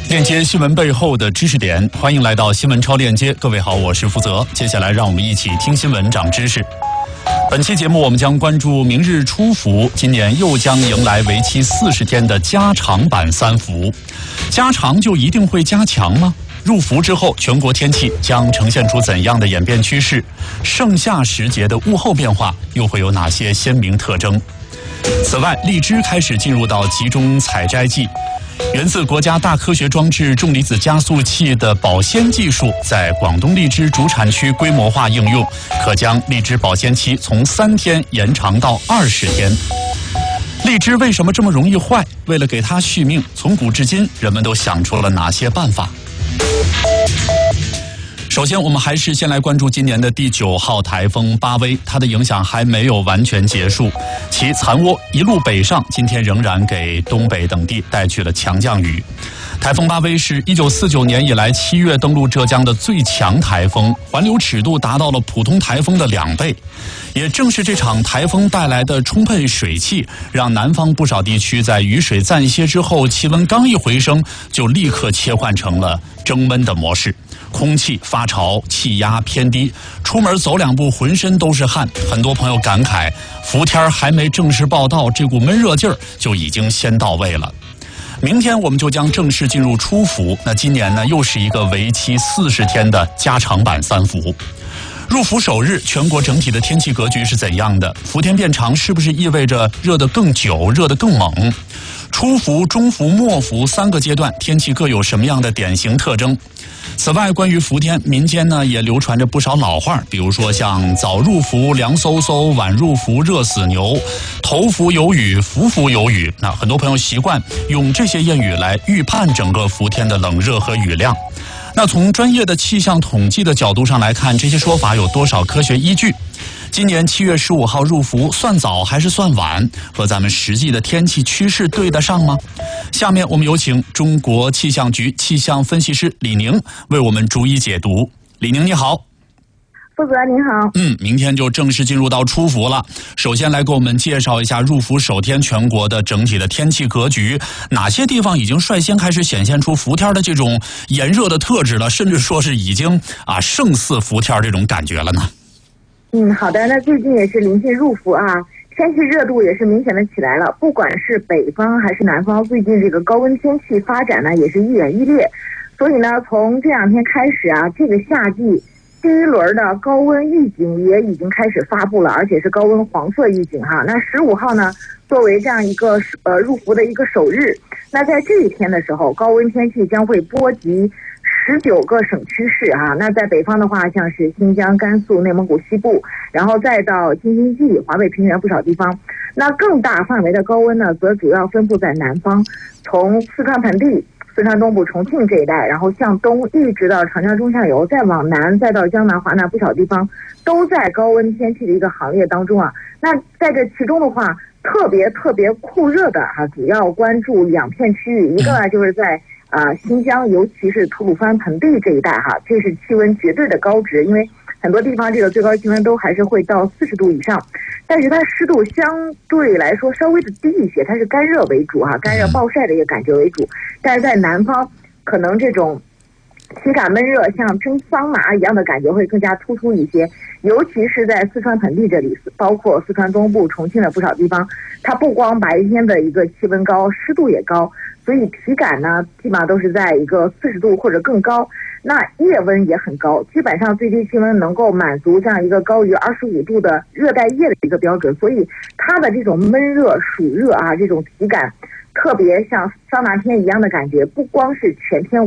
链接新闻背后的知识点，欢迎来到新闻超链接。各位好，我是福泽。接下来让我们一起听新闻长知识。本期节目我们将关注明日初伏，今年又将迎来为期40天的加长版三伏。加长就一定会加强吗？入伏之后，全国天气将呈现出怎样的演变趋势？盛夏时节的物候变化又会有哪些鲜明特征？此外，荔枝开始进入到集中采摘季。源自国家大科学装置重离子加速器的保鲜技术在广东荔枝主产区规模化应用，可将荔枝保鲜期从3天延长到20天。荔枝为什么这么容易坏？为了给它续命，从古至今人们都想出了哪些办法？首先，我们还是先来关注今年的第9号台风巴威，它的影响还没有完全结束，其残涡一路北上，今天仍然给东北等地带去了强降雨。台风巴威是1949年以来7月登陆浙江的最强台风，环流尺度达到了普通台风的2倍。也正是这场台风带来的充沛水汽，让南方不少地区在雨水暂歇之后，气温刚一回升，就立刻切换成了蒸闷的模式。空气发潮，气压偏低，出门走2步浑身都是汗。很多朋友感慨，伏天还没正式报到，这股闷热劲儿就已经先到位了。明天我们就将正式进入初伏，那今年呢又是一个为期40天的加长版三伏。入伏首日，全国整体的天气格局是怎样的？伏天变长是不是意味着热得更久，热得更猛？初伏、中伏、末伏3个阶段，天气各有什么样的典型特征？此外，关于伏天，民间呢也流传着不少老话，比如说像早入伏凉飕飕，晚入伏热死牛，头伏有雨，伏伏有雨。那很多朋友习惯用这些谚语来预判整个伏天的冷热和雨量。那从专业的气象统计的角度上来看，这些说法有多少科学依据？今年7月15号入伏算早还是算晚？和咱们实际的天气趋势对得上吗？下面我们有请中国气象局气象分析师李宁为我们逐一解读。李宁你好。 负责您好。 明天就正式进入到初伏了。首先来给我们介绍一下入伏首天全国的整体的天气格局，哪些地方已经率先开始显现出伏天的这种炎热的特质了，甚至说是已经胜似伏天这种感觉了呢？ 好的。那最近也是临近入伏啊，天气热度也是明显的起来了。不管是北方还是南方，最近这个高温天气发展呢也是愈演愈烈。所以呢，从这2天开始啊，这个夏季第一轮的高温预警也已经开始发布了，而且是高温黄色预警哈。那15号呢，作为这样一个入伏的一个首日，那在这一天的时候，高温天气将会波及19个省区市哈。那在北方的话，像是新疆、甘肃、内蒙古西部，然后再到京津冀、华北平原不少地方。那更大范围的高温呢，则主要分布在南方，从四川盆地、四川东部、重庆这一带，然后向东一直到长江中下游，再往南，再到江南、华南不少地方，都在高温天气的一个行列当中啊。那在这其中的话，特别酷热的主要关注2片区域，一个呢就是在新疆，尤其是吐鲁番盆地这一带这是气温绝对的高值，因为很多地方这个最高气温都还是会到40度以上，但是它湿度相对来说稍微的低一些，它是干热为主干热暴晒的一个感觉为主。但是在南方，可能这种体感闷热像蒸桑拿一样的感觉会更加突出一些，尤其是在四川盆地这里，包括四川东部、重庆的不少地方，它不光白天的一个气温高，湿度也高，所以体感呢基本上都是在一个40度或者更高。那夜温也很高，基本上最低气温能够满足这样一个高于25度的热带夜的一个标准，所以它的这种闷热、暑热这种体感特别像桑拿天一样的感觉，不光是全天